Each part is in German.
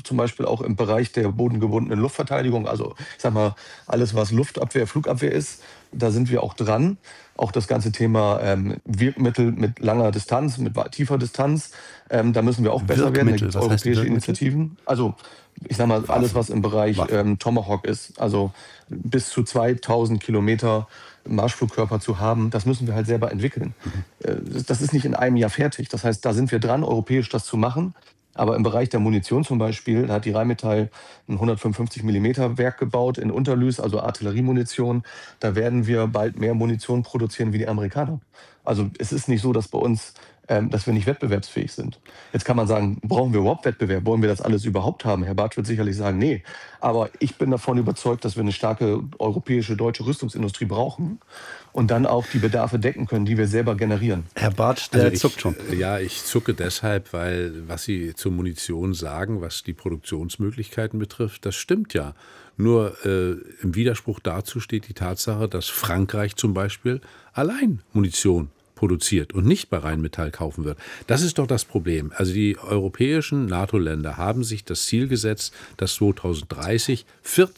zum Beispiel auch im Bereich der bodengebundenen Luftverteidigung. Also ich sag mal, alles, was Luftabwehr, Flugabwehr ist, da sind wir auch dran. Auch das ganze Thema Wirkmittel mit langer Distanz, mit tiefer Distanz, da müssen wir auch besser werden. Da gibt es europäische Initiativen. Also ich sag mal, alles, was im Bereich Tomahawk ist, also bis zu 2000 Kilometer Marschflugkörper zu haben, das müssen wir halt selber entwickeln. Das ist nicht in einem Jahr fertig. Das heißt, da sind wir dran, europäisch das zu machen. Aber im Bereich der Munition zum Beispiel, da hat die Rheinmetall ein 155 mm Werk gebaut in Unterlüß, also Artilleriemunition. Da werden wir bald mehr Munition produzieren wie die Amerikaner. Also es ist nicht so, dass bei uns, dass wir nicht wettbewerbsfähig sind. Jetzt kann man sagen, brauchen wir überhaupt Wettbewerb? Wollen wir das alles überhaupt haben? Herr Bartsch wird sicherlich sagen, nee. Aber ich bin davon überzeugt, dass wir eine starke europäische, deutsche Rüstungsindustrie brauchen und dann auch die Bedarfe decken können, die wir selber generieren. Herr Bartsch, der zuckt schon. Ja, ich zucke deshalb, weil was Sie zur Munition sagen, was die Produktionsmöglichkeiten betrifft, das stimmt ja. Nur im Widerspruch dazu steht die Tatsache, dass Frankreich zum Beispiel allein Munition produziert und nicht bei Rheinmetall kaufen wird. Das ist doch das Problem. Also die europäischen NATO-Länder haben sich das Ziel gesetzt, dass 2030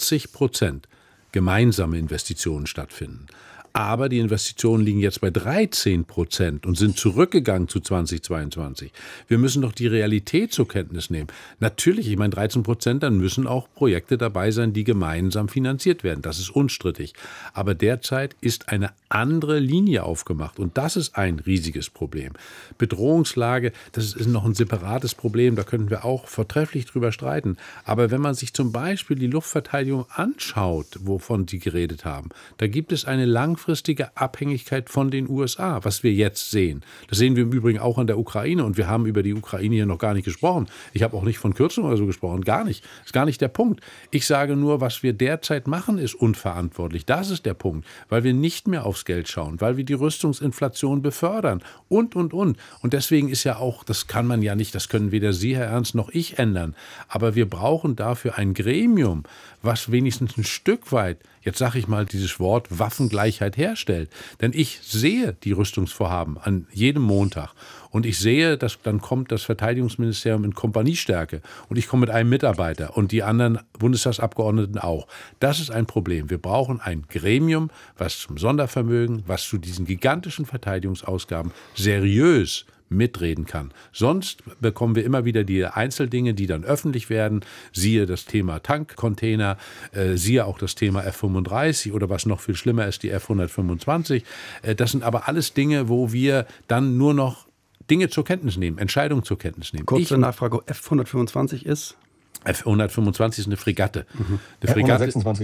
40% gemeinsame Investitionen stattfinden. Aber die Investitionen liegen jetzt bei 13% und sind zurückgegangen zu 2022. Wir müssen doch die Realität zur Kenntnis nehmen. Natürlich, ich meine 13%, dann müssen auch Projekte dabei sein, die gemeinsam finanziert werden. Das ist unstrittig. Aber derzeit ist eine andere Linie aufgemacht und das ist ein riesiges Problem. Bedrohungslage, das ist noch ein separates Problem, da könnten wir auch vortrefflich drüber streiten. Aber wenn man sich zum Beispiel die Luftverteidigung anschaut, wovon Sie geredet haben, da gibt es eine langfristige Abhängigkeit von den USA, was wir jetzt sehen. Das sehen wir im Übrigen auch an der Ukraine und wir haben über die Ukraine hier noch gar nicht gesprochen. Ich habe auch nicht von Kürzung oder so gesprochen, gar nicht. Das ist gar nicht der Punkt. Ich sage nur, was wir derzeit machen, ist unverantwortlich. Das ist der Punkt, weil wir nicht mehr aufs Geld schauen, weil wir die Rüstungsinflation befördern und. Und deswegen ist ja auch, das kann man ja nicht, das können weder Sie, Herr Ernst, noch ich ändern, aber wir brauchen dafür ein Gremium, was wenigstens ein Stück weit, jetzt sage ich mal dieses Wort, Waffengleichheit herstellt. Denn ich sehe die Rüstungsvorhaben an jedem Montag und ich sehe, dass dann kommt das Verteidigungsministerium in Kompaniestärke und ich komme mit einem Mitarbeiter und die anderen Bundestagsabgeordneten auch. Das ist ein Problem. Wir brauchen ein Gremium, was zum Sondervermögen, was zu diesen gigantischen Verteidigungsausgaben seriös mitreden kann. Sonst bekommen wir immer wieder die Einzeldinge, die dann öffentlich werden. Siehe das Thema Tankcontainer, siehe auch das Thema F-35 oder was noch viel schlimmer ist, die F-125. Das sind aber alles Dinge, wo wir dann nur noch Dinge zur Kenntnis nehmen, Entscheidungen zur Kenntnis nehmen. Kurze Nachfrage, F-125 ist? F-125 ist eine Fregatte. Eine Fregatte.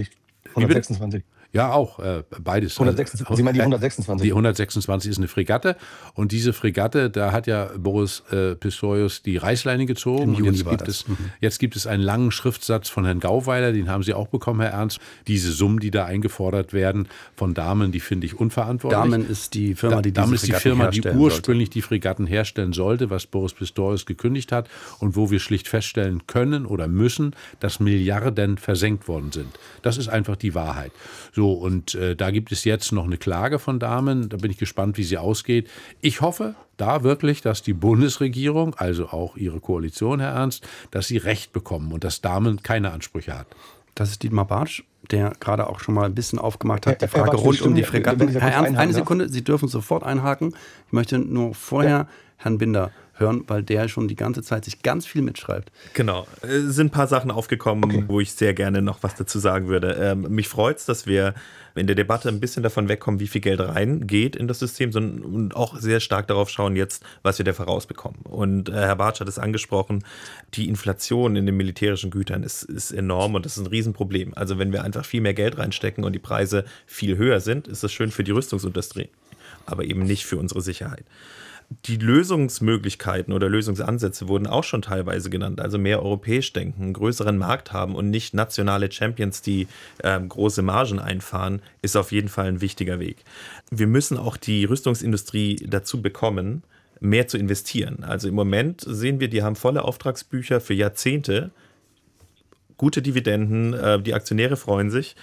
126. Ja, auch beides. 126. Sie meinen die 126? Die 126 ist eine Fregatte und diese Fregatte, da hat ja Boris Pistorius die Reißleine gezogen. Und jetzt gibt es einen langen Schriftsatz von Herrn Gauweiler, den haben Sie auch bekommen, Herr Ernst. Diese Summen, die da eingefordert werden von Damen, die finde ich unverantwortlich. Damen ist die Firma, die ursprünglich die Fregatten herstellen sollte, was Boris Pistorius gekündigt hat und wo wir schlicht feststellen können oder müssen, dass Milliarden versenkt worden sind. Das ist einfach die Wahrheit. So, und da gibt es jetzt noch eine Klage von Damen. Da bin ich gespannt, wie sie ausgeht. Ich hoffe da wirklich, dass die Bundesregierung, also auch Ihre Koalition, Herr Ernst, dass sie Recht bekommen und dass Damen keine Ansprüche hat. Das ist Dietmar Bartsch, der gerade auch schon mal ein bisschen aufgemacht hat, die Frage rund um die Fregatten. Herr Ernst, eine Sekunde, Sie dürfen sofort einhaken. Ich möchte nur vorher Herrn Binder hören, weil der schon die ganze Zeit sich ganz viel mitschreibt. Genau. Es sind ein paar Sachen aufgekommen, wo ich sehr gerne noch was dazu sagen würde. Mich freut es, dass wir in der Debatte ein bisschen davon wegkommen, wie viel Geld reingeht in das System, sondern und auch sehr stark darauf schauen jetzt, was wir dafür rausbekommen. Und Herr Bartsch hat es angesprochen, die Inflation in den militärischen Gütern ist enorm und das ist ein Riesenproblem. Also wenn wir einfach viel mehr Geld reinstecken und die Preise viel höher sind, ist das schön für die Rüstungsindustrie, aber eben nicht für unsere Sicherheit. Die Lösungsmöglichkeiten oder Lösungsansätze wurden auch schon teilweise genannt, also mehr europäisch denken, einen größeren Markt haben und nicht nationale Champions, die große Margen einfahren, ist auf jeden Fall ein wichtiger Weg. Wir müssen auch die Rüstungsindustrie dazu bekommen, mehr zu investieren. Also im Moment sehen wir, die haben volle Auftragsbücher für Jahrzehnte, gute Dividenden, die Aktionäre freuen sich.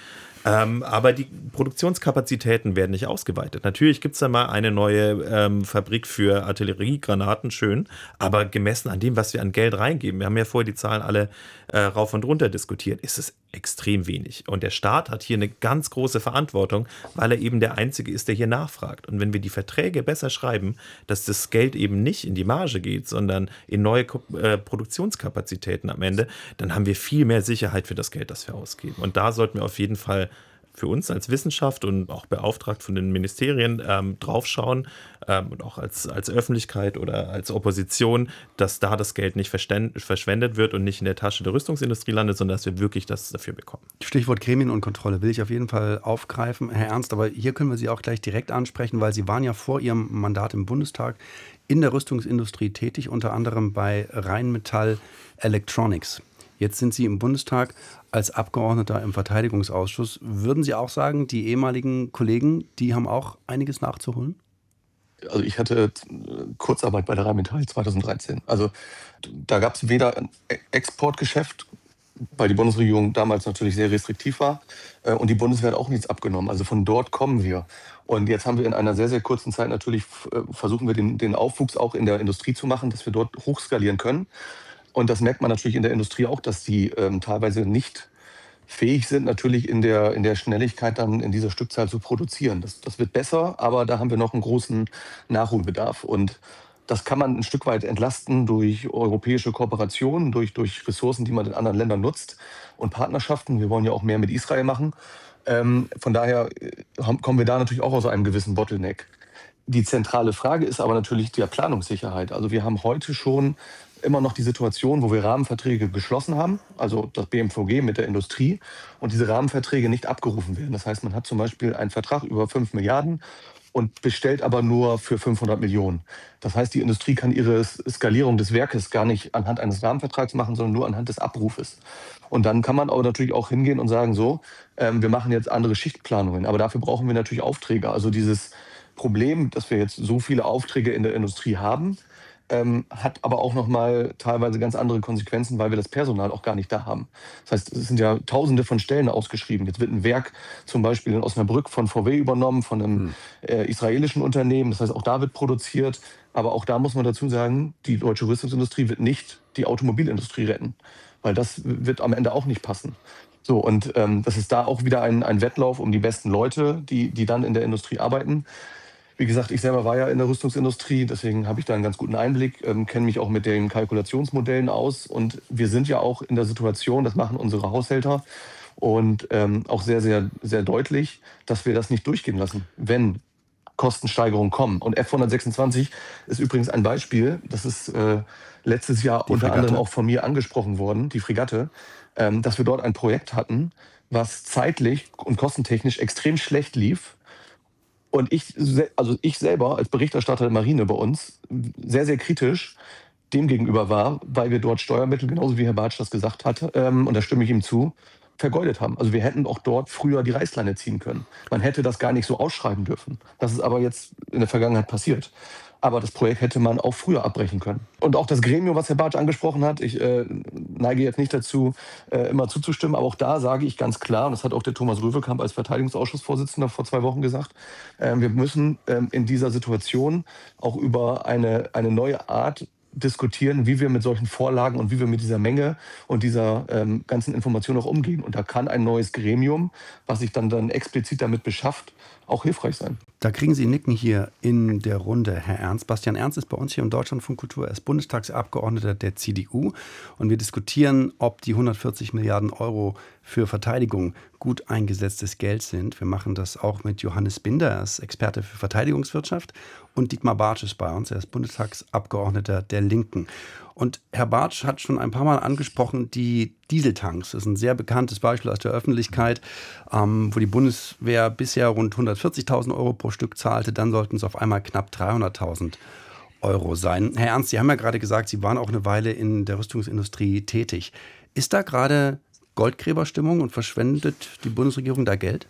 Aber die Produktionskapazitäten werden nicht ausgeweitet. Natürlich gibt es da mal eine neue Fabrik für Artilleriegranaten, schön, aber gemessen an dem, was wir an Geld reingeben, wir haben ja vorher die Zahlen alle rauf und runter diskutiert, ist es extrem wenig. Und der Staat hat hier eine ganz große Verantwortung, weil er eben der Einzige ist, der hier nachfragt. Und wenn wir die Verträge besser schreiben, dass das Geld eben nicht in die Marge geht, sondern in neue Produktionskapazitäten am Ende, dann haben wir viel mehr Sicherheit für das Geld, das wir ausgeben. Und da sollten wir auf jeden Fall für uns als Wissenschaft und auch beauftragt von den Ministerien draufschauen und auch als Öffentlichkeit oder als Opposition, dass da das Geld nicht verschwendet wird und nicht in der Tasche der Rüstungsindustrie landet, sondern dass wir wirklich das dafür bekommen. Stichwort Gremien und Kontrolle will ich auf jeden Fall aufgreifen, Herr Ernst, aber hier können wir Sie auch gleich direkt ansprechen, weil Sie waren ja vor Ihrem Mandat im Bundestag in der Rüstungsindustrie tätig, unter anderem bei Rheinmetall Electronics. Jetzt sind Sie im Bundestag als Abgeordneter im Verteidigungsausschuss. Würden Sie auch sagen, die ehemaligen Kollegen, die haben auch einiges nachzuholen? Also ich hatte Kurzarbeit bei der Rheinmetall 2013. Also da gab es weder ein Exportgeschäft, weil die Bundesregierung damals natürlich sehr restriktiv war, und die Bundeswehr hat auch nichts abgenommen. Also von dort kommen wir. Und jetzt haben wir in einer sehr, sehr kurzen Zeit natürlich, versuchen wir den Aufwuchs auch in der Industrie zu machen, dass wir dort hochskalieren können. Und das merkt man natürlich in der Industrie auch, dass die teilweise nicht fähig sind, natürlich in der Schnelligkeit dann in dieser Stückzahl zu produzieren. Das wird besser, aber da haben wir noch einen großen Nachholbedarf. Und das kann man ein Stück weit entlasten durch europäische Kooperationen, durch Ressourcen, die man in anderen Ländern nutzt und Partnerschaften. Wir wollen ja auch mehr mit Israel machen. Von daher kommen wir da natürlich auch aus einem gewissen Bottleneck. Die zentrale Frage ist aber natürlich die Planungssicherheit. Also wir haben heute schon immer noch die Situation, wo wir Rahmenverträge geschlossen haben, also das BMVG mit der Industrie, und diese Rahmenverträge nicht abgerufen werden. Das heißt, man hat zum Beispiel einen Vertrag über 5 Milliarden und bestellt aber nur für 500 Millionen. Das heißt, die Industrie kann ihre Skalierung des Werkes gar nicht anhand eines Rahmenvertrags machen, sondern nur anhand des Abrufes. Und dann kann man aber natürlich auch hingehen und sagen, so, wir machen jetzt andere Schichtplanungen. Aber dafür brauchen wir natürlich Aufträge. Also dieses Problem, dass wir jetzt so viele Aufträge in der Industrie haben, hat aber auch nochmal teilweise ganz andere Konsequenzen, weil wir das Personal auch gar nicht da haben. Das heißt, es sind ja Tausende von Stellen ausgeschrieben. Jetzt wird ein Werk zum Beispiel in Osnabrück von VW übernommen, von einem israelischen Unternehmen. Das heißt, auch da wird produziert. Aber auch da muss man dazu sagen, die deutsche Rüstungsindustrie wird nicht die Automobilindustrie retten, weil das wird am Ende auch nicht passen. So, und das ist da auch wieder ein Wettlauf um die besten Leute, die dann in der Industrie arbeiten. Wie gesagt, ich selber war ja in der Rüstungsindustrie, deswegen habe ich da einen ganz guten Einblick, kenne mich auch mit den Kalkulationsmodellen aus. Und wir sind ja auch in der Situation, das machen unsere Haushälter und auch sehr, sehr, sehr deutlich, dass wir das nicht durchgehen lassen, wenn Kostensteigerungen kommen. Und F-126 ist übrigens ein Beispiel, das ist letztes Jahr unter anderem auch von mir angesprochen worden, die Fregatte, dass wir dort ein Projekt hatten, was zeitlich und kostentechnisch extrem schlecht lief. Und ich selber als Berichterstatter der Marine bei uns sehr, sehr kritisch dem gegenüber war, weil wir dort Steuermittel, genauso wie Herr Bartsch das gesagt hat, und da stimme ich ihm zu, vergeudet haben. Also wir hätten auch dort früher die Reißleine ziehen können. Man hätte das gar nicht so ausschreiben dürfen. Das ist aber jetzt in der Vergangenheit passiert. Aber das Projekt hätte man auch früher abbrechen können. Und auch das Gremium, was Herr Bartsch angesprochen hat, ich neige jetzt nicht dazu, immer zuzustimmen, aber auch da sage ich ganz klar, und das hat auch der Thomas Röwekamp als Verteidigungsausschussvorsitzender vor 2 Wochen gesagt, wir müssen in dieser Situation auch über eine neue Art diskutieren, wie wir mit solchen Vorlagen und wie wir mit dieser Menge und dieser ganzen Information auch umgehen. Und da kann ein neues Gremium, was sich dann explizit damit beschafft, auch hilfreich sein. Da kriegen Sie Nicken hier in der Runde, Herr Ernst. Bastian Ernst ist bei uns hier im Deutschlandfunk Kultur. Er ist Bundestagsabgeordneter der CDU. Und wir diskutieren, ob die 140 Milliarden Euro für Verteidigung gut eingesetztes Geld sind. Wir machen das auch mit Johannes Binder, er ist Experte für Verteidigungswirtschaft. Und Dietmar Bartsch ist bei uns, er ist Bundestagsabgeordneter der Linken. Und Herr Bartsch hat schon ein paar Mal angesprochen, die Dieseltanks. Das ist ein sehr bekanntes Beispiel aus der Öffentlichkeit, wo die Bundeswehr bisher rund 140.000 Euro pro Stück zahlte. Dann sollten es auf einmal knapp 300.000 Euro sein. Herr Ernst, Sie haben ja gerade gesagt, Sie waren auch eine Weile in der Rüstungsindustrie tätig. Ist da gerade Goldgräberstimmung und verschwendet die Bundesregierung da Geld?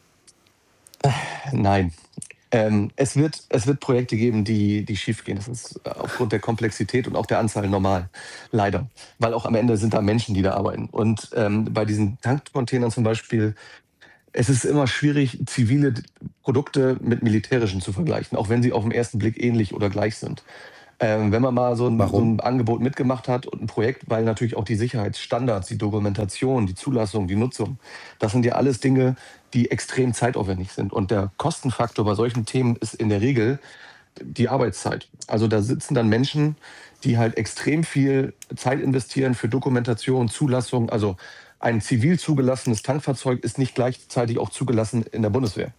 Nein. Es wird Projekte geben, die schief gehen. Das ist aufgrund der Komplexität und auch der Anzahl normal. Leider. Weil auch am Ende sind da Menschen, die da arbeiten. Und bei diesen Tankcontainern zum Beispiel, Es ist immer schwierig, zivile Produkte mit militärischen zu vergleichen, auch wenn sie auf den ersten Blick ähnlich oder gleich sind. Wenn man mal so ein Angebot mitgemacht hat und ein Projekt, weil natürlich auch die Sicherheitsstandards, die Dokumentation, die Zulassung, die Nutzung, das sind ja alles Dinge, die extrem zeitaufwendig sind. Und der Kostenfaktor bei solchen Themen ist in der Regel die Arbeitszeit. Also da sitzen dann Menschen, die halt extrem viel Zeit investieren für Dokumentation, Zulassung. Also ein zivil zugelassenes Tankfahrzeug ist nicht gleichzeitig auch zugelassen in der Bundeswehr.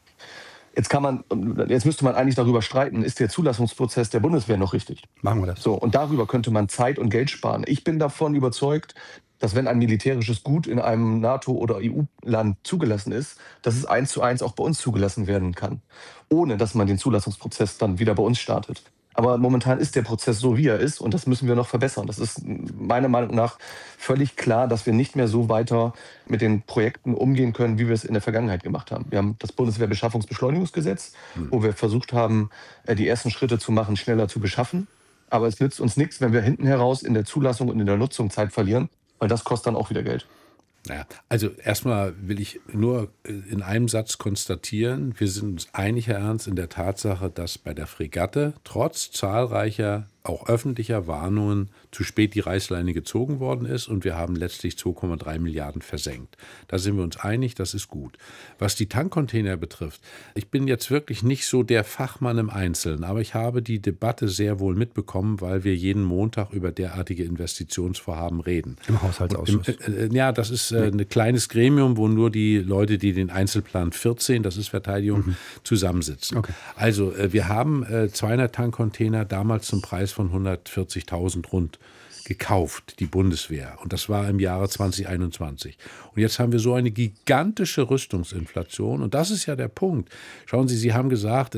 Jetzt müsste man eigentlich darüber streiten, ist der Zulassungsprozess der Bundeswehr noch richtig? Machen wir das. So, und darüber könnte man Zeit und Geld sparen. Ich bin davon überzeugt, dass wenn ein militärisches Gut in einem NATO- oder EU-Land zugelassen ist, dass es 1:1 auch bei uns zugelassen werden kann, ohne dass man den Zulassungsprozess dann wieder bei uns startet. Aber momentan ist der Prozess so, wie er ist, und das müssen wir noch verbessern. Das ist meiner Meinung nach völlig klar, dass wir nicht mehr so weiter mit den Projekten umgehen können, wie wir es in der Vergangenheit gemacht haben. Wir haben das Bundeswehrbeschaffungsbeschleunigungsgesetz, wo wir versucht haben, die ersten Schritte zu machen, schneller zu beschaffen. Aber es nützt uns nichts, wenn wir hinten heraus in der Zulassung und in der Nutzung Zeit verlieren, weil das kostet dann auch wieder Geld. Naja, also erstmal will ich nur in einem Satz konstatieren, wir sind uns einig, Herr Ernst, in der Tatsache, dass bei der Fregatte trotz zahlreicher, auch öffentlicher Warnungen zu spät die Reißleine gezogen worden ist und wir haben letztlich 2,3 Milliarden versenkt. Da sind wir uns einig, das ist gut. Was die Tankcontainer betrifft, ich bin jetzt wirklich nicht so der Fachmann im Einzelnen, aber ich habe die Debatte sehr wohl mitbekommen, weil wir jeden Montag über derartige Investitionsvorhaben reden. Im Haushaltsausschuss. Ja, das ist ein kleines Gremium, wo nur die Leute, die den Einzelplan 14, das ist Verteidigung, zusammensitzen. Okay. Also wir haben 200 Tankcontainer damals zum Preis von 140.000 rund gekauft, die Bundeswehr. Und das war im Jahre 2021. Und jetzt haben wir so eine gigantische Rüstungsinflation. Und das ist ja der Punkt. Schauen Sie, Sie haben gesagt,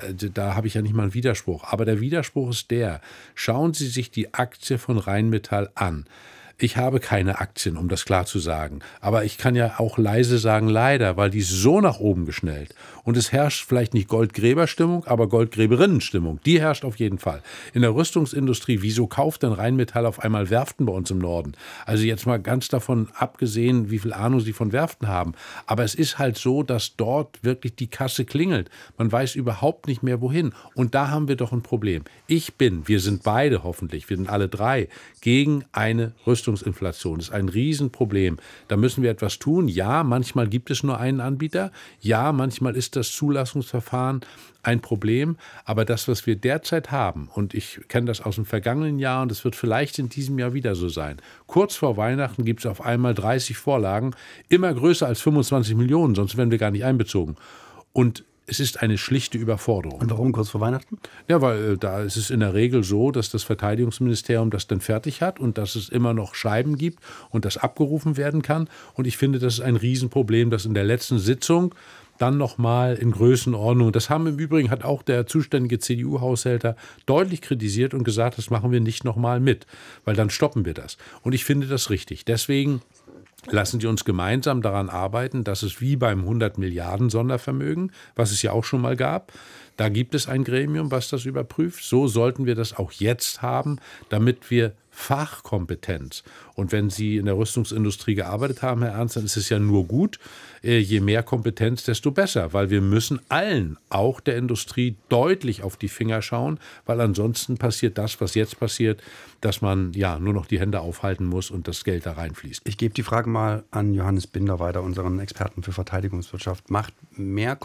da habe ich ja nicht mal einen Widerspruch. Aber der Widerspruch ist der, schauen Sie sich die Aktie von Rheinmetall an. Ich habe keine Aktien, um das klar zu sagen. Aber ich kann ja auch leise sagen, leider, weil die ist so nach oben geschnellt. Und es herrscht vielleicht nicht Goldgräberstimmung, aber Goldgräberinnenstimmung. Die herrscht auf jeden Fall. In der Rüstungsindustrie, wieso kauft denn Rheinmetall auf einmal Werften bei uns im Norden? Also jetzt mal ganz davon abgesehen, wie viel Ahnung Sie von Werften haben. Aber es ist halt so, dass dort wirklich die Kasse klingelt. Man weiß überhaupt nicht mehr, wohin. Und da haben wir doch ein Problem. Wir sind beide hoffentlich, wir sind alle drei, gegen eine Rüstungsinflation. Das ist ein Riesenproblem. Da müssen wir etwas tun. Ja, manchmal gibt es nur einen Anbieter. Ja, manchmal ist das Zulassungsverfahren ein Problem. Aber das, was wir derzeit haben, und ich kenne das aus dem vergangenen Jahr und es wird vielleicht in diesem Jahr wieder so sein. Kurz vor Weihnachten gibt es auf einmal 30 Vorlagen, immer größer als 25 Millionen, sonst werden wir gar nicht einbezogen. Und es ist eine schlichte Überforderung. Und warum kurz vor Weihnachten? Ja, weil da ist es in der Regel so, dass das Verteidigungsministerium das dann fertig hat und dass es immer noch Schreiben gibt und das abgerufen werden kann. Und ich finde, das ist ein Riesenproblem, dass in der letzten Sitzung dann nochmal in Größenordnung, das haben im Übrigen, hat auch der zuständige CDU-Haushälter deutlich kritisiert und gesagt, das machen wir nicht nochmal mit, weil dann stoppen wir das. Und ich finde das richtig. Deswegen lassen Sie uns gemeinsam daran arbeiten, dass es wie beim 100 Milliarden Sondervermögen, was es ja auch schon mal gab, da gibt es ein Gremium, was das überprüft. So sollten wir das auch jetzt haben, damit wir Fachkompetenz. Und wenn Sie in der Rüstungsindustrie gearbeitet haben, Herr Ernst, dann ist es ja nur gut. Je mehr Kompetenz, desto besser. Weil wir müssen allen, auch der Industrie, deutlich auf die Finger schauen. Weil ansonsten passiert das, was jetzt passiert, dass man ja nur noch die Hände aufhalten muss und das Geld da reinfließt. Ich gebe die Frage mal an Johannes Binder weiter, unseren Experten für Verteidigungswirtschaft. Macht uns mehr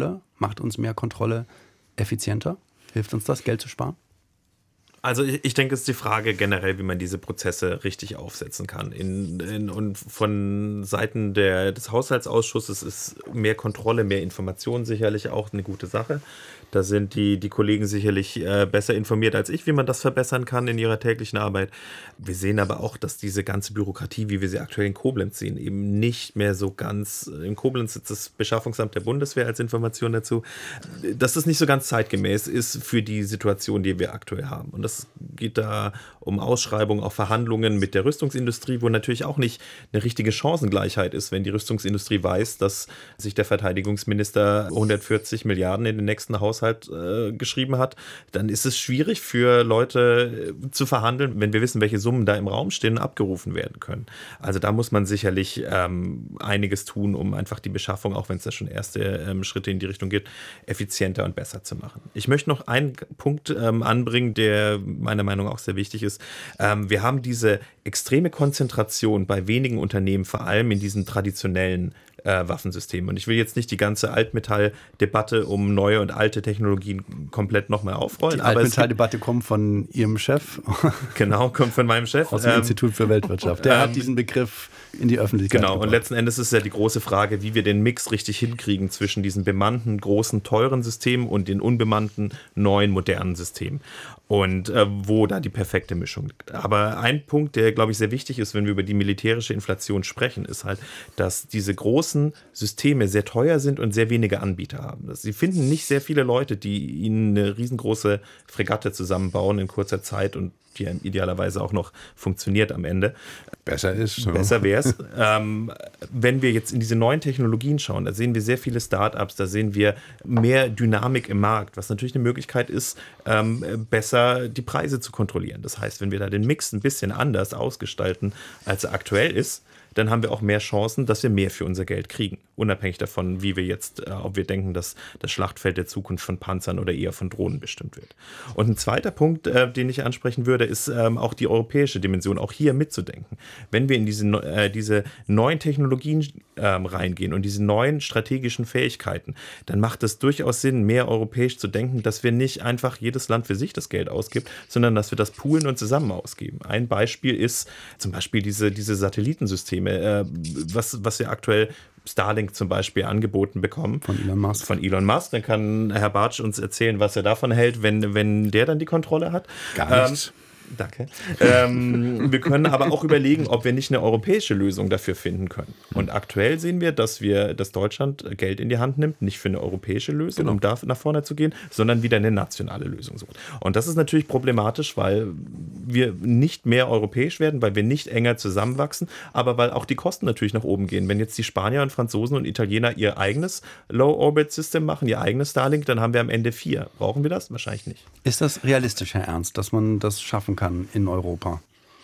Kontrolle effizienter? Hilft uns das, Geld zu sparen? Also ich denke, es ist die Frage generell, wie man diese Prozesse richtig aufsetzen kann. Und von Seiten des Haushaltsausschusses ist mehr Kontrolle, mehr Information sicherlich auch eine gute Sache. Da sind die Kollegen sicherlich besser informiert als ich, wie man das verbessern kann in ihrer täglichen Arbeit. Wir sehen aber auch, dass diese ganze Bürokratie, wie wir sie aktuell in Koblenz sehen, eben nicht mehr so ganz, in Koblenz sitzt das Beschaffungsamt der Bundeswehr als Information dazu, dass das nicht so ganz zeitgemäß ist für die Situation, die wir aktuell haben. Und Das geht da um Ausschreibungen, auch Verhandlungen mit der Rüstungsindustrie, wo natürlich auch nicht eine richtige Chancengleichheit ist, wenn die Rüstungsindustrie weiß, dass sich der Verteidigungsminister 140 Milliarden in den nächsten Haushalt geschrieben hat. Dann ist es schwierig für Leute zu verhandeln, wenn wir wissen, welche Summen da im Raum stehen und abgerufen werden können. Also da muss man sicherlich einiges tun, um einfach die Beschaffung, auch wenn es da schon erste Schritte in die Richtung gibt, effizienter und besser zu machen. Ich möchte noch einen Punkt anbringen, der meiner Meinung nach auch sehr wichtig ist. Wir haben diese extreme Konzentration bei wenigen Unternehmen, vor allem in diesen traditionellen Waffensystemen. Und ich will jetzt nicht die ganze Altmetall-Debatte um neue und alte Technologien komplett nochmal aufrollen. Die Altmetall-Debatte kommt von Ihrem Chef. Genau, kommt von meinem Chef. Aus dem Institut für Weltwirtschaft. Der hat diesen Begriff in die Öffentlichkeit gebracht. Und letzten Endes ist ja die große Frage, wie wir den Mix richtig hinkriegen zwischen diesen bemannten, großen, teuren Systemen und den unbemannten, neuen, modernen Systemen. Und wo da die perfekte Mischung liegt. Aber ein Punkt, der, glaube ich, sehr wichtig ist, wenn wir über die militärische Inflation sprechen, ist halt, dass diese großen Systeme sehr teuer sind und sehr wenige Anbieter haben. Sie finden nicht sehr viele Leute, die ihnen eine riesengroße Fregatte zusammenbauen in kurzer Zeit und die idealerweise auch noch funktioniert am Ende. Besser ist. So. Besser wäre es. Wenn wir jetzt in diese neuen Technologien schauen, da sehen wir sehr viele Startups, da sehen wir mehr Dynamik im Markt, was natürlich eine Möglichkeit ist, besser die Preise zu kontrollieren. Das heißt, wenn wir da den Mix ein bisschen anders ausgestalten, als er aktuell ist, dann haben wir auch mehr Chancen, dass wir mehr für unser Geld kriegen. Unabhängig davon, wie wir jetzt, ob wir denken, dass das Schlachtfeld der Zukunft von Panzern oder eher von Drohnen bestimmt wird. Und ein zweiter Punkt, den ich ansprechen würde, ist auch die europäische Dimension, auch hier mitzudenken. Wenn wir in diese neuen Technologien reingehen und diese neuen strategischen Fähigkeiten, dann macht es durchaus Sinn, mehr europäisch zu denken, dass wir nicht einfach jedes Land für sich das Geld ausgibt, sondern dass wir das poolen und zusammen ausgeben. Ein Beispiel ist zum Beispiel diese Satellitensysteme, was wir aktuell Starlink zum Beispiel angeboten bekommen. Von Elon Musk. Dann kann Herr Bartsch uns erzählen, was er davon hält, wenn der dann die Kontrolle hat. Gar nichts. Danke. Wir können aber auch überlegen, ob wir nicht eine europäische Lösung dafür finden können. Und aktuell sehen wir, dass Deutschland Geld in die Hand nimmt, nicht für eine europäische Lösung, um da nach vorne zu gehen, sondern wieder eine nationale Lösung sucht. Und das ist natürlich problematisch, weil wir nicht mehr europäisch werden, weil wir nicht enger zusammenwachsen, aber weil auch die Kosten natürlich nach oben gehen. Wenn jetzt die Spanier und Franzosen und Italiener ihr eigenes Low-Orbit-System machen, ihr eigenes Starlink, dann haben wir am Ende 4. Brauchen wir das? Wahrscheinlich nicht. Ist das realistisch, Herr Ernst, dass man das schaffen kann in Europa?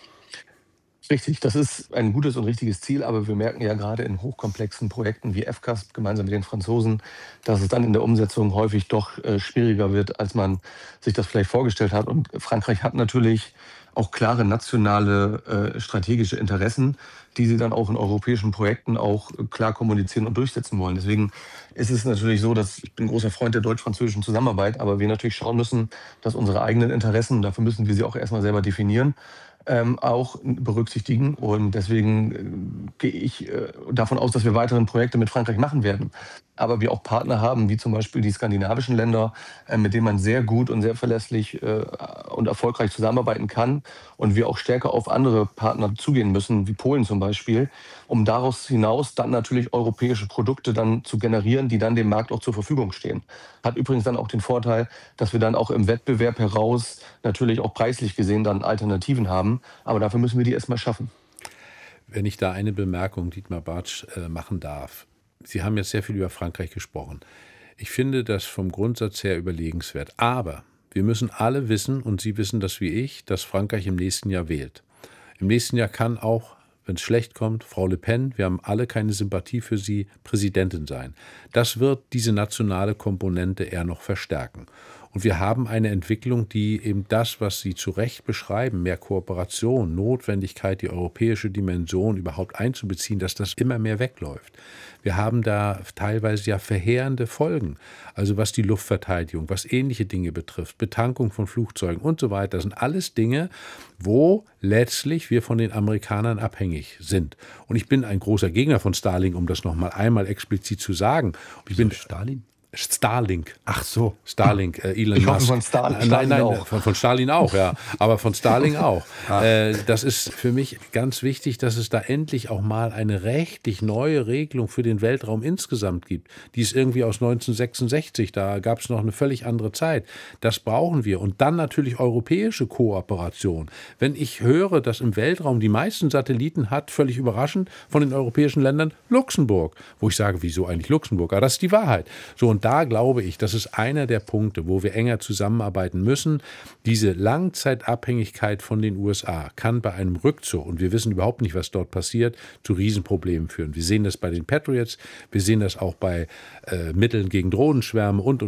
Richtig, das ist ein gutes und richtiges Ziel, aber wir merken ja gerade in hochkomplexen Projekten wie FCAS gemeinsam mit den Franzosen, dass es dann in der Umsetzung häufig doch schwieriger wird, als man sich das vielleicht vorgestellt hat. Und Frankreich hat natürlich auch klare nationale strategische Interessen, die sie dann auch in europäischen Projekten auch klar kommunizieren und durchsetzen wollen. Deswegen ist es natürlich so, dass ich bin ein großer Freund der deutsch-französischen Zusammenarbeit, aber wir natürlich schauen müssen, dass unsere eigenen Interessen, dafür müssen wir sie auch erstmal selber definieren, auch berücksichtigen. Und deswegen gehe ich davon aus, dass wir weiteren Projekte mit Frankreich machen werden. Aber wir auch Partner haben, wie zum Beispiel die skandinavischen Länder, mit denen man sehr gut und sehr verlässlich und erfolgreich zusammenarbeiten kann. Und wir auch stärker auf andere Partner zugehen müssen, wie Polen zum Beispiel, um daraus hinaus dann natürlich europäische Produkte dann zu generieren, die dann dem Markt auch zur Verfügung stehen. Hat übrigens dann auch den Vorteil, dass wir dann auch im Wettbewerb heraus natürlich auch preislich gesehen dann Alternativen haben. Aber dafür müssen wir die erstmal schaffen. Wenn ich da eine Bemerkung, Dietmar Bartsch, machen darf. Sie haben jetzt sehr viel über Frankreich gesprochen. Ich finde das vom Grundsatz her überlegenswert. Aber wir müssen alle wissen, und Sie wissen das wie ich, dass Frankreich im nächsten Jahr wählt. Im nächsten Jahr kann auch, wenn es schlecht kommt, Frau Le Pen, wir haben alle keine Sympathie für sie, Präsidentin sein. Das wird diese nationale Komponente eher noch verstärken. Und wir haben eine Entwicklung, die eben das, was Sie zu Recht beschreiben, mehr Kooperation, Notwendigkeit, die europäische Dimension überhaupt einzubeziehen, dass das immer mehr wegläuft. Wir haben da teilweise ja verheerende Folgen, also was die Luftverteidigung, was ähnliche Dinge betrifft, Betankung von Flugzeugen und so weiter. Das sind alles Dinge, wo letztlich wir von den Amerikanern abhängig sind. Und ich bin ein großer Gegner von Starlink, um das noch mal einmal explizit zu sagen. Ich bin Stalin? Starlink. Ach so. Starlink, Elon Ich hoffe Musk. von Stalin Nein, auch. von Stalin auch, ja. Aber von Starlink auch. Das ist für mich ganz wichtig, dass es da endlich auch mal eine rechtlich neue Regelung für den Weltraum insgesamt gibt. Die ist irgendwie aus 1966, da gab es noch eine völlig andere Zeit. Das brauchen wir. Und dann natürlich europäische Kooperation. Wenn ich höre, dass im Weltraum die meisten Satelliten hat, völlig überraschend, von den europäischen Ländern Luxemburg. Wo ich sage, wieso eigentlich Luxemburg? Aber das ist die Wahrheit. So, und da glaube ich, das ist einer der Punkte, wo wir enger zusammenarbeiten müssen. Diese Langzeitabhängigkeit von den USA kann bei einem Rückzug, und wir wissen überhaupt nicht, was dort passiert, zu Riesenproblemen führen. Wir sehen das bei den Patriots, wir sehen das auch bei Mitteln gegen Drohnenschwärme und.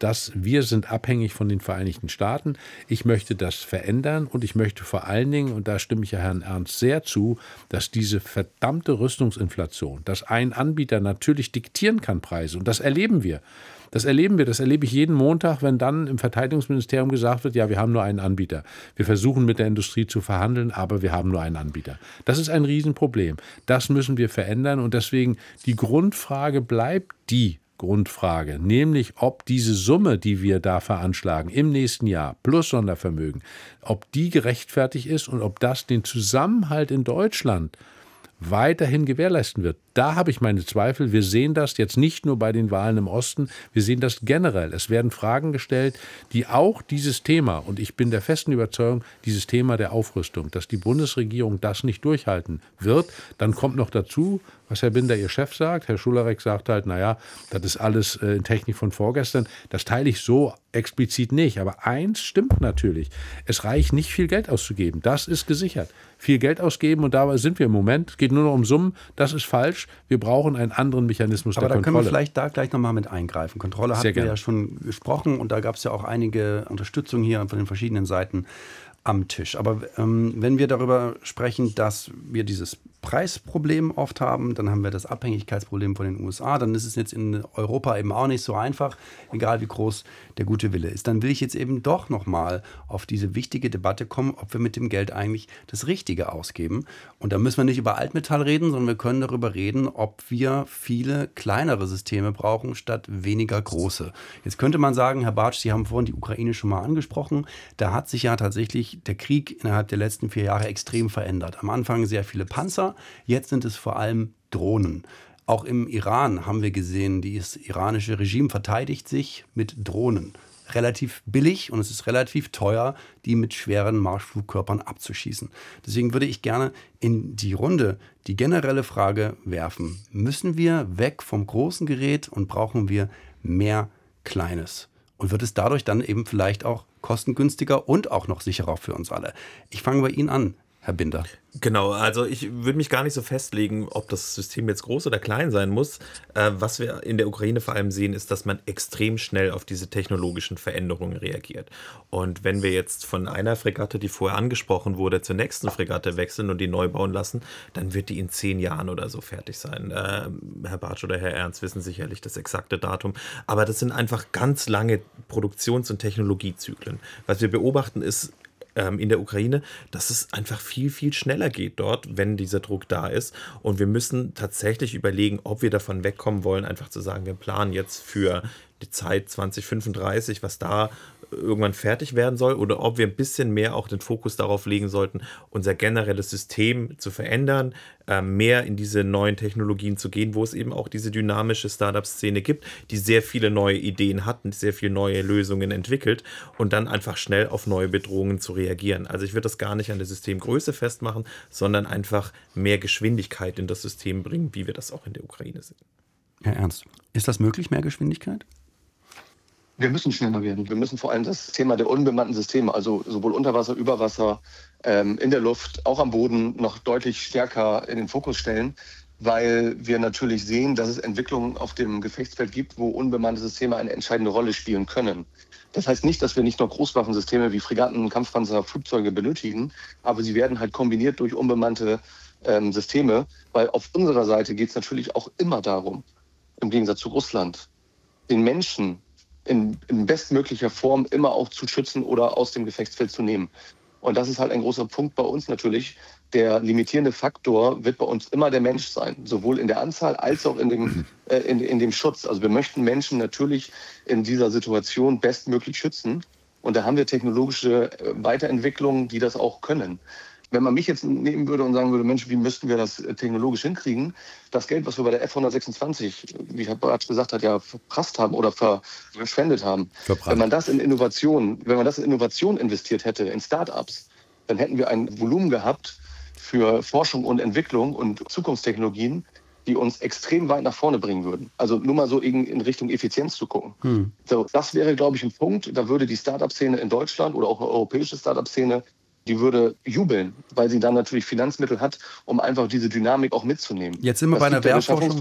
Wir sind abhängig von den Vereinigten Staaten. Ich möchte das verändern und ich möchte vor allen Dingen, und da stimme ich ja Herrn Ernst sehr zu, dass diese verdammte Rüstungsinflation, dass ein Anbieter natürlich diktieren kann Preise, und das erleben wir. Das erlebe ich jeden Montag, wenn dann im Verteidigungsministerium gesagt wird, ja, wir haben nur einen Anbieter. Wir versuchen mit der Industrie zu verhandeln, aber wir haben nur einen Anbieter. Das ist ein Riesenproblem. Das müssen wir verändern, und deswegen die Grundfrage bleibt die Grundfrage, nämlich ob diese Summe, die wir da veranschlagen im nächsten Jahr plus Sondervermögen, ob die gerechtfertigt ist und ob das den Zusammenhalt in Deutschland weiterhin gewährleisten wird. Da habe ich meine Zweifel. Wir sehen das jetzt nicht nur bei den Wahlen im Osten, wir sehen das generell. Es werden Fragen gestellt, die auch dieses Thema, und ich bin der festen Überzeugung, dieses Thema der Aufrüstung, dass die Bundesregierung das nicht durchhalten wird. Dann kommt noch dazu, was Herr Binder, Ihr Chef, sagt. Herr Schulerek sagt halt, naja, das ist alles in Technik von vorgestern. Das teile ich so explizit nicht. Aber eins stimmt natürlich. Es reicht nicht, viel Geld auszugeben. Das ist gesichert. Viel Geld ausgeben, und dabei sind wir im Moment. Es geht nur noch um Summen. Das ist falsch. Wir brauchen einen anderen Mechanismus der Kontrolle. Aber da können wir vielleicht da gleich nochmal mit eingreifen. Kontrolle hatten wir ja schon gesprochen, und da gab es ja auch einige Unterstützung hier von den verschiedenen Seiten am Tisch. Aber wenn wir darüber sprechen, dass wir dieses Preisproblem oft haben, dann haben wir das Abhängigkeitsproblem von den USA, dann ist es jetzt in Europa eben auch nicht so einfach, egal wie groß der gute Wille ist. Dann will ich jetzt eben doch nochmal auf diese wichtige Debatte kommen, ob wir mit dem Geld eigentlich das Richtige ausgeben. Und da müssen wir nicht über Altmetall reden, sondern wir können darüber reden, ob wir viele kleinere Systeme brauchen, statt weniger große. Jetzt könnte man sagen, Herr Bartsch, Sie haben vorhin die Ukraine schon mal angesprochen, da hat sich ja tatsächlich der Krieg innerhalb der letzten 4 Jahre extrem verändert. Am Anfang sehr viele Panzer, jetzt sind es vor allem Drohnen. Auch im Iran haben wir gesehen, das iranische Regime verteidigt sich mit Drohnen. Relativ billig, und es ist relativ teuer, die mit schweren Marschflugkörpern abzuschießen. Deswegen würde ich gerne in die Runde die generelle Frage werfen. Müssen wir weg vom großen Gerät und brauchen wir mehr Kleines? Und wird es dadurch dann eben vielleicht auch kostengünstiger und auch noch sicherer für uns alle? Ich fange bei Ihnen an, Herr Binder. Genau, also ich würde mich gar nicht so festlegen, ob das System jetzt groß oder klein sein muss. Was wir in der Ukraine vor allem sehen, ist, dass man extrem schnell auf diese technologischen Veränderungen reagiert. Und wenn wir jetzt von einer Fregatte, die vorher angesprochen wurde, zur nächsten Fregatte wechseln und die neu bauen lassen, dann wird die in 10 Jahren oder so fertig sein. Herr Bartsch oder Herr Ernst wissen sicherlich das exakte Datum. Aber das sind einfach ganz lange Produktions- und Technologiezyklen. Was wir beobachten ist, in der Ukraine, dass es einfach viel, viel schneller geht dort, wenn dieser Druck da ist. Und wir müssen tatsächlich überlegen, ob wir davon wegkommen wollen, einfach zu sagen, wir planen jetzt für die Zeit 2035, was da irgendwann fertig werden soll, oder ob wir ein bisschen mehr auch den Fokus darauf legen sollten, unser generelles System zu verändern, mehr in diese neuen Technologien zu gehen, wo es eben auch diese dynamische Startup-Szene gibt, die sehr viele neue Ideen hat und sehr viele neue Lösungen entwickelt, und dann einfach schnell auf neue Bedrohungen zu reagieren. Also ich würde das gar nicht an der Systemgröße festmachen, sondern einfach mehr Geschwindigkeit in das System bringen, wie wir das auch in der Ukraine sehen. Herr Ernst, ist das möglich, mehr Geschwindigkeit? Wir müssen schneller werden. Wir müssen vor allem das Thema der unbemannten Systeme, also sowohl unter Wasser, über Wasser, in der Luft, auch am Boden, noch deutlich stärker in den Fokus stellen, weil wir natürlich sehen, dass es Entwicklungen auf dem Gefechtsfeld gibt, wo unbemannte Systeme eine entscheidende Rolle spielen können. Das heißt nicht, dass wir nicht noch Großwaffensysteme wie Fregatten, Kampfpanzer, Flugzeuge benötigen, aber sie werden halt kombiniert durch unbemannte Systeme, weil auf unserer Seite geht es natürlich auch immer darum, im Gegensatz zu Russland, den Menschen in bestmöglicher Form immer auch zu schützen oder aus dem Gefechtsfeld zu nehmen. Und das ist halt ein großer Punkt bei uns natürlich, der limitierende Faktor wird bei uns immer der Mensch sein, sowohl in der Anzahl als auch in dem Schutz. Also wir möchten Menschen natürlich in dieser Situation bestmöglich schützen. Und da haben wir technologische Weiterentwicklungen, die das auch können. Wenn man mich jetzt nehmen würde und sagen würde, Mensch, wie müssten wir das technologisch hinkriegen? Das Geld, was wir bei der F-126, wie Herr Bartsch gesagt hat, ja verprasst haben oder verschwendet haben. Wenn man das in Innovation investiert hätte, in Start-ups, dann hätten wir ein Volumen gehabt für Forschung und Entwicklung und Zukunftstechnologien, die uns extrem weit nach vorne bringen würden. Also nur mal so in Richtung Effizienz zu gucken. So, das wäre, glaube ich, ein Punkt. Da würde die Start-up-Szene in Deutschland oder auch eine europäische Start-up-Szene, die würde jubeln, weil sie dann natürlich Finanzmittel hat, um einfach diese Dynamik auch mitzunehmen. Jetzt sind wir bei einer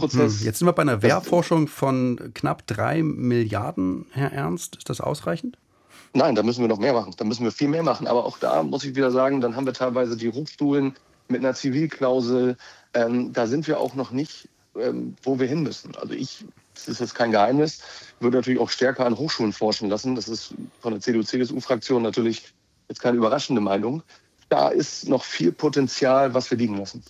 Wehrforschung von knapp 3 Milliarden, Herr Ernst. Ist das ausreichend? Nein, da müssen wir noch mehr machen. Da müssen wir viel mehr machen. Aber auch da muss ich wieder sagen, dann haben wir teilweise die Hochschulen mit einer Zivilklausel. Da sind wir auch noch nicht, wo wir hin müssen. Also das ist jetzt kein Geheimnis, würde natürlich auch stärker an Hochschulen forschen lassen. Das ist von der CDU-CSU-Fraktion natürlich jetzt keine überraschende Meinung. Da ist noch viel Potenzial, was wir liegen lassen.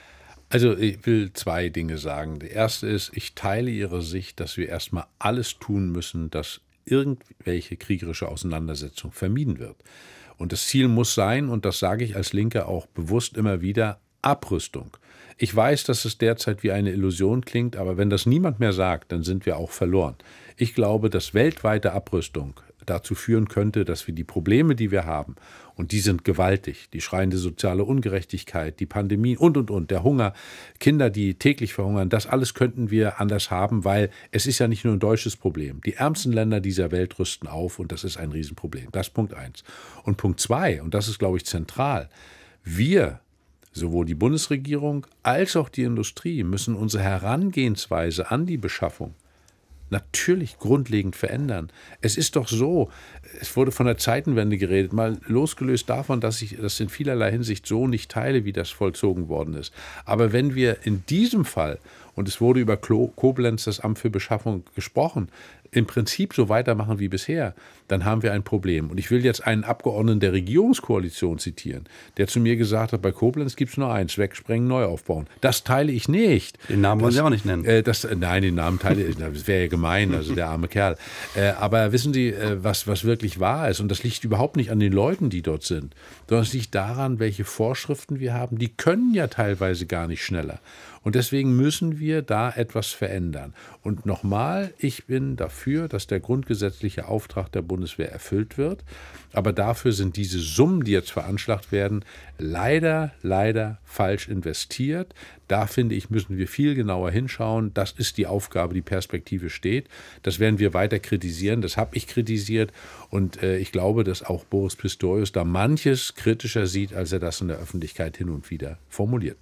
Also ich will 2 Dinge sagen. Der erste ist, ich teile Ihre Sicht, dass wir erstmal alles tun müssen, dass irgendwelche kriegerische Auseinandersetzung vermieden wird. Und das Ziel muss sein, und das sage ich als Linke auch bewusst immer wieder, Abrüstung. Ich weiß, dass es derzeit wie eine Illusion klingt, aber wenn das niemand mehr sagt, dann sind wir auch verloren. Ich glaube, dass weltweite Abrüstung dazu führen könnte, dass wir die Probleme, die wir haben, und die sind gewaltig, die schreiende soziale Ungerechtigkeit, die Pandemie und, der Hunger, Kinder, die täglich verhungern, das alles könnten wir anders haben, weil es ist ja nicht nur ein deutsches Problem. Die ärmsten Länder dieser Welt rüsten auf und das ist ein Riesenproblem. Das ist Punkt 1. Und Punkt 2, und das ist, glaube ich, zentral, wir, sowohl die Bundesregierung als auch die Industrie, müssen unsere Herangehensweise an die Beschaffung natürlich grundlegend verändern. Es ist doch so, es wurde von der Zeitenwende geredet, mal losgelöst davon, dass ich das in vielerlei Hinsicht so nicht teile, wie das vollzogen worden ist. Aber wenn wir in diesem Fall, und es wurde über Koblenz, das Amt für Beschaffung, gesprochen, im Prinzip so weitermachen wie bisher, dann haben wir ein Problem. Und ich will jetzt einen Abgeordneten der Regierungskoalition zitieren, der zu mir gesagt hat, bei Koblenz gibt es nur eins, wegsprengen, neu aufbauen. Das teile ich nicht. Den Namen wollen Sie auch nicht nennen. Nein, den Namen teile ich, das wäre ja gemein, also der arme Kerl. Aber wissen Sie, was wirklich wahr ist, und das liegt überhaupt nicht an den Leuten, die dort sind, sondern es liegt daran, welche Vorschriften wir haben. Die können ja teilweise gar nicht schneller. Und deswegen müssen wir da etwas verändern. Und nochmal, ich bin dafür, dass der grundgesetzliche Auftrag der Bundeswehr erfüllt wird. Aber dafür sind diese Summen, die jetzt veranschlagt werden, leider falsch investiert. Da, finde ich, müssen wir viel genauer hinschauen. Das ist die Aufgabe, die Perspektive steht. Das werden wir weiter kritisieren. Das habe ich kritisiert. Und ich glaube, dass auch Boris Pistorius da manches kritischer sieht, als er das in der Öffentlichkeit hin und wieder formuliert.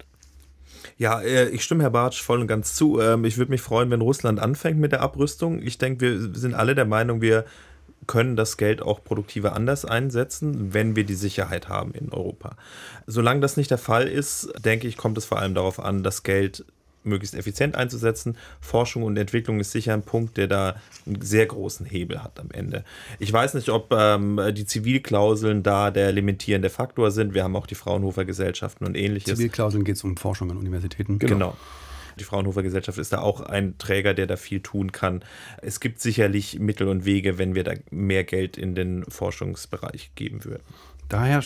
Ja, ich stimme Herr Bartsch voll und ganz zu. Ich würde mich freuen, wenn Russland anfängt mit der Abrüstung. Ich denke, wir sind alle der Meinung, wir können das Geld auch produktiver anders einsetzen, wenn wir die Sicherheit haben in Europa. Solange das nicht der Fall ist, denke ich, kommt es vor allem darauf an, das Geld möglichst effizient einzusetzen. Forschung und Entwicklung ist sicher ein Punkt, der da einen sehr großen Hebel hat am Ende. Ich weiß nicht, ob die Zivilklauseln da der limitierende Faktor sind. Wir haben auch die Fraunhofer-Gesellschaften und Ähnliches. Zivilklauseln geht es um Forschung an Universitäten. Genau. Die Fraunhofer-Gesellschaft ist da auch ein Träger, der da viel tun kann. Es gibt sicherlich Mittel und Wege, wenn wir da mehr Geld in den Forschungsbereich geben würden. Daher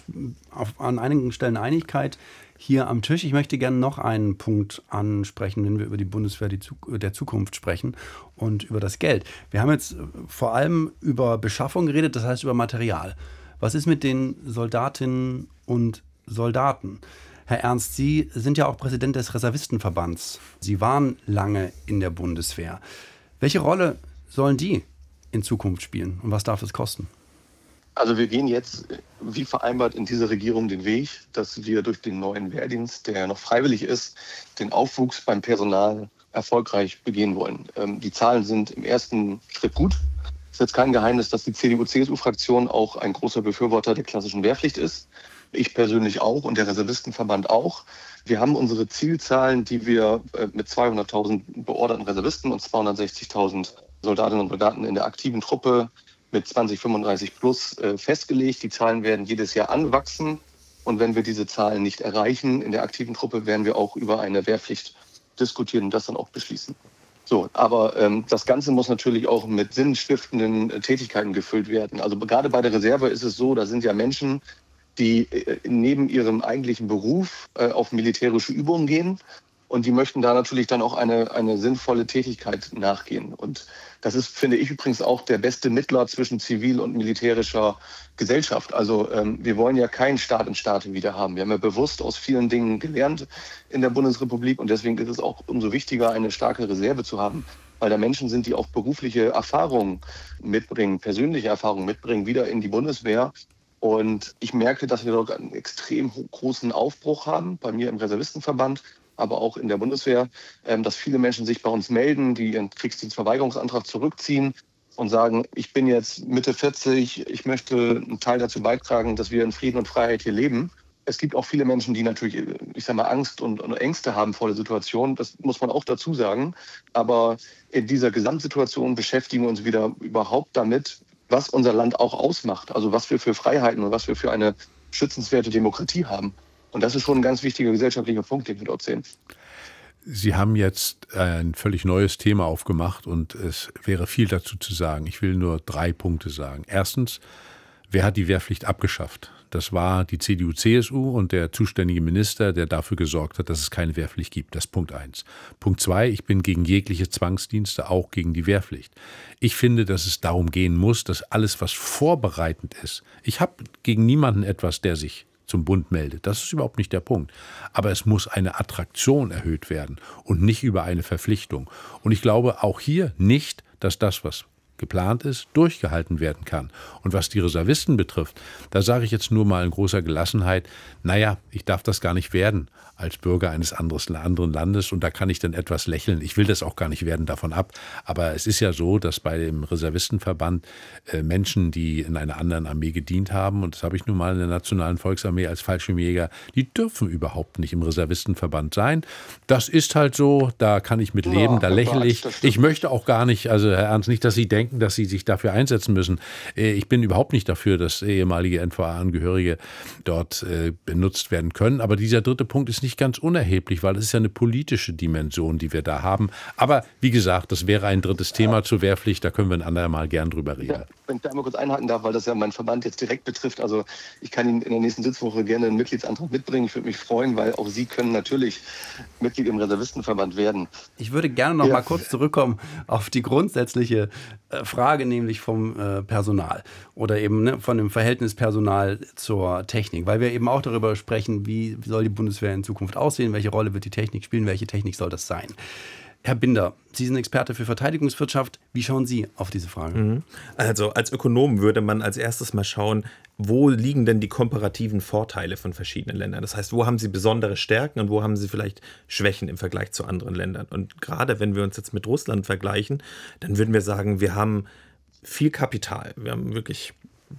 an einigen Stellen Einigkeit hier am Tisch. Ich möchte gerne noch einen Punkt ansprechen, wenn wir über die Bundeswehr der Zukunft sprechen und über das Geld. Wir haben jetzt vor allem über Beschaffung geredet, das heißt über Material. Was ist mit den Soldatinnen und Soldaten? Herr Ernst, Sie sind ja auch Präsident des Reservistenverbands. Sie waren lange in der Bundeswehr. Welche Rolle sollen die in Zukunft spielen und was darf es kosten? Also wir gehen jetzt, wie vereinbart, in dieser Regierung den Weg, dass wir durch den neuen Wehrdienst, der noch freiwillig ist, den Aufwuchs beim Personal erfolgreich begehen wollen. Die Zahlen sind im ersten Schritt gut. Es ist jetzt kein Geheimnis, dass die CDU-CSU-Fraktion auch ein großer Befürworter der klassischen Wehrpflicht ist. Ich persönlich auch und der Reservistenverband auch. Wir haben unsere Zielzahlen, die wir mit 200.000 beorderten Reservisten und 260.000 Soldatinnen und Soldaten in der aktiven Truppe mit 2035 plus festgelegt. Die Zahlen werden jedes Jahr anwachsen. Und wenn wir diese Zahlen nicht erreichen in der aktiven Truppe, werden wir auch über eine Wehrpflicht diskutieren und das dann auch beschließen. So, aber das Ganze muss natürlich auch mit sinnstiftenden Tätigkeiten gefüllt werden. Also gerade bei der Reserve ist es so, da sind ja Menschen, die neben ihrem eigentlichen Beruf auf militärische Übungen gehen. Und die möchten da natürlich dann auch eine sinnvolle Tätigkeit nachgehen. Und das ist, finde ich übrigens, auch der beste Mittler zwischen zivil und militärischer Gesellschaft. Also wir wollen ja keinen Staat in Staat wieder haben. Wir haben ja bewusst aus vielen Dingen gelernt in der Bundesrepublik. Und deswegen ist es auch umso wichtiger, eine starke Reserve zu haben. Weil da Menschen sind, die auch berufliche Erfahrungen mitbringen, persönliche Erfahrungen mitbringen, wieder in die Bundeswehr. Und ich merke, dass wir dort einen extrem großen Aufbruch haben, bei mir im Reservistenverband, aber auch in der Bundeswehr, dass viele Menschen sich bei uns melden, die ihren Kriegsdienstverweigerungsantrag zurückziehen und sagen, ich bin jetzt Mitte 40, ich möchte einen Teil dazu beitragen, dass wir in Frieden und Freiheit hier leben. Es gibt auch viele Menschen, die natürlich, ich sage mal, Angst und Ängste haben vor der Situation. Das muss man auch dazu sagen. Aber in dieser Gesamtsituation beschäftigen wir uns wieder überhaupt damit, was unser Land auch ausmacht. Also was wir für Freiheiten und was wir für eine schützenswerte Demokratie haben. Und das ist schon ein ganz wichtiger gesellschaftlicher Punkt, den wir dort sehen. Sie haben jetzt ein völlig neues Thema aufgemacht und es wäre viel dazu zu sagen. Ich will nur 3 Punkte sagen. Erstens, wer hat die Wehrpflicht abgeschafft? Das war die CDU-CSU und der zuständige Minister, der dafür gesorgt hat, dass es keine Wehrpflicht gibt. Das ist Punkt 1. Punkt 2, ich bin gegen jegliche Zwangsdienste, auch gegen die Wehrpflicht. Ich finde, dass es darum gehen muss, dass alles, was vorbereitend ist, ich habe gegen niemanden etwas, der sich zum Bund meldet. Das ist überhaupt nicht der Punkt. Aber es muss eine Attraktion erhöht werden und nicht über eine Verpflichtung. Und ich glaube auch hier nicht, dass das, was geplant ist, durchgehalten werden kann. Und was die Reservisten betrifft, da sage ich jetzt nur mal in großer Gelassenheit, naja, ich darf das gar nicht werden als Bürger eines anderen Landes und da kann ich dann etwas lächeln. Ich will das auch gar nicht werden, davon ab. Aber es ist ja so, dass bei dem Reservistenverband Menschen, die in einer anderen Armee gedient haben, und das habe ich nun mal in der Nationalen Volksarmee als Fallschirmjäger, die dürfen überhaupt nicht im Reservistenverband sein. Das ist halt so, da kann ich mit leben, da lächle ich. Ich möchte auch gar nicht, also Herr Ernst, nicht, dass Sie denken, dass Sie sich dafür einsetzen müssen. Ich bin überhaupt nicht dafür, dass ehemalige NVA-Angehörige dort benutzt werden können. Aber dieser 3. Punkt ist nicht ganz unerheblich, weil es ist ja eine politische Dimension, die wir da haben. Aber wie gesagt, das wäre ein 3. Thema zur Wehrpflicht. Da können wir ein andermal gern drüber reden. Ja, wenn ich da einmal kurz einhaken darf, weil das ja meinen Verband jetzt direkt betrifft. Also ich kann Ihnen in der nächsten Sitzwoche gerne einen Mitgliedsantrag mitbringen. Ich würde mich freuen, weil auch Sie können natürlich Mitglied im Reservistenverband werden. Ich würde gerne noch mal kurz zurückkommen auf die grundsätzliche Frage, nämlich vom Personal oder eben von dem Verhältnis Personal zur Technik, weil wir eben auch darüber sprechen, wie soll die Bundeswehr in Zukunft aussehen, welche Rolle wird die Technik spielen, welche Technik soll das sein. Herr Binder, Sie sind Experte für Verteidigungswirtschaft. Wie schauen Sie auf diese Frage? Also als Ökonom würde man als erstes mal schauen, wo liegen denn die komparativen Vorteile von verschiedenen Ländern? Das heißt, wo haben sie besondere Stärken und wo haben sie vielleicht Schwächen im Vergleich zu anderen Ländern? Und gerade wenn wir uns jetzt mit Russland vergleichen, dann würden wir sagen, wir haben viel Kapital. Wir haben wirklich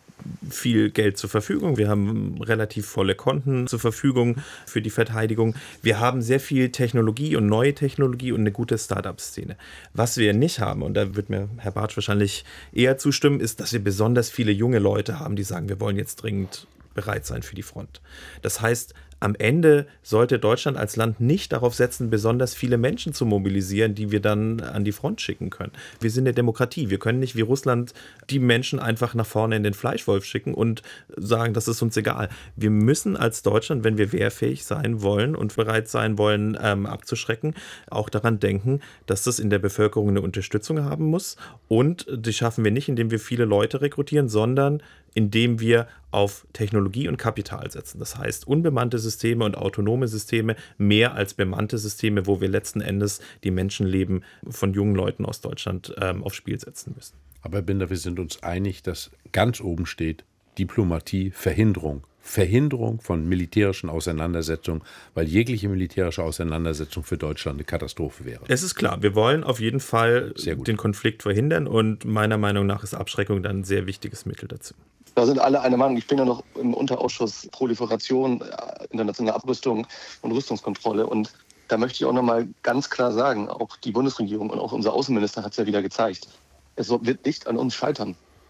viel Geld zur Verfügung. Wir haben relativ volle Konten zur Verfügung für die Verteidigung. Wir haben sehr viel Technologie und neue Technologie und eine gute Start-up-Szene. Was wir nicht haben, und da wird mir Herr Bartsch wahrscheinlich eher zustimmen, ist, dass wir besonders viele junge Leute haben, die sagen, wir wollen jetzt dringend bereit sein für die Front. Das heißt, am Ende sollte Deutschland als Land nicht darauf setzen, besonders viele Menschen zu mobilisieren, die wir dann an die Front schicken können. Wir sind eine Demokratie. Wir können nicht wie Russland die Menschen einfach nach vorne in den Fleischwolf schicken und sagen, das ist uns egal. Wir müssen als Deutschland, wenn wir wehrfähig sein wollen und bereit sein wollen, abzuschrecken, auch daran denken, dass das in der Bevölkerung eine Unterstützung haben muss. Und die schaffen wir nicht, indem wir viele Leute rekrutieren, sondern indem wir auf Technologie und Kapital setzen. Das heißt, unbemannte Systeme und autonome Systeme mehr als bemannte Systeme, wo wir letzten Endes die Menschenleben von jungen Leuten aus Deutschland aufs Spiel setzen müssen. Aber Herr Binder, wir sind uns einig, dass ganz oben steht Diplomatie, Verhinderung. Verhinderung von militärischen Auseinandersetzungen, weil jegliche militärische Auseinandersetzung für Deutschland eine Katastrophe wäre. Es ist klar, wir wollen auf jeden Fall den Konflikt verhindern und meiner Meinung nach ist Abschreckung dann ein sehr wichtiges Mittel dazu. Da sind alle einer Meinung. Ich bin ja noch im Unterausschuss Proliferation, internationale Abrüstung und Rüstungskontrolle. Und da möchte ich auch noch mal ganz klar sagen, auch die Bundesregierung und auch unser Außenminister hat es ja wieder gezeigt, es wird nicht an uns scheitern.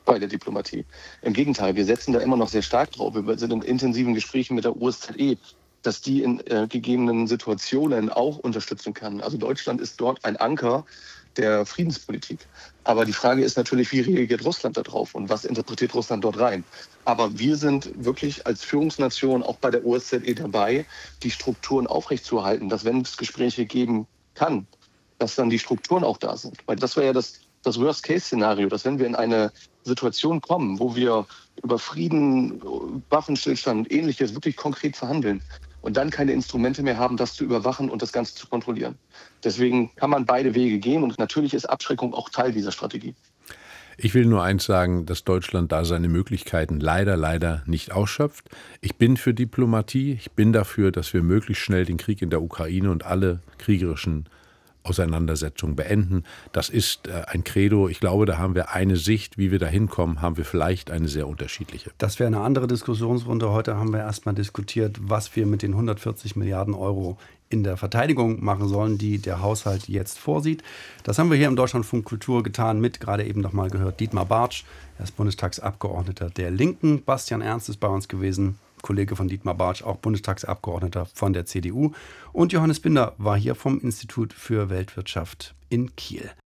bei der Diplomatie. Im Gegenteil, wir setzen da immer noch sehr stark drauf. Wir sind in intensiven Gesprächen mit der OSZE, dass die in gegebenen Situationen auch unterstützen kann. Also Deutschland ist dort ein Anker der Friedenspolitik. Aber die Frage ist natürlich, wie reagiert Russland darauf und was interpretiert Russland dort rein? Aber wir sind wirklich als Führungsnation auch bei der OSZE dabei, die Strukturen aufrechtzuerhalten, dass wenn es Gespräche geben kann, dass dann die Strukturen auch da sind. Weil das wäre ja das Worst-Case-Szenario, dass wenn wir in eine Situation kommen, wo wir über Frieden, Waffenstillstand und Ähnliches wirklich konkret verhandeln und dann keine Instrumente mehr haben, das zu überwachen und das Ganze zu kontrollieren. Deswegen kann man beide Wege gehen und natürlich ist Abschreckung auch Teil dieser Strategie. Ich will nur eins sagen, dass Deutschland da seine Möglichkeiten leider nicht ausschöpft. Ich bin für Diplomatie, ich bin dafür, dass wir möglichst schnell den Krieg in der Ukraine und alle kriegerischen Auseinandersetzungen beenden. Das ist ein Credo. Ich glaube, da haben wir eine Sicht. Wie wir da hinkommen, haben wir vielleicht eine sehr unterschiedliche. Das wäre eine andere Diskussionsrunde. Heute haben wir erstmal diskutiert, was wir mit den 140 Milliarden Euro in der Verteidigung machen sollen, die der Haushalt jetzt vorsieht. Das haben wir hier im Deutschlandfunk Kultur getan mit, gerade eben noch mal gehört, Dietmar Bartsch. Er ist Bundestagsabgeordneter der Linken. Bastian Ernst ist bei uns gewesen, Kollege von Dietmar Bartsch, auch Bundestagsabgeordneter von der CDU. Und Johannes Binder war hier vom Institut für Weltwirtschaft in Kiel.